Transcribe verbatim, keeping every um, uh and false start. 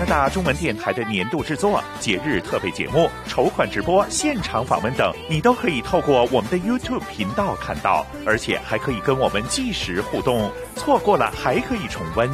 大中文电台的年度制作、节日特备节目、筹款直播、现场访问等，你都可以透过我们的 YouTube 频道看到，而且还可以跟我们即时互动。错过了还可以重温。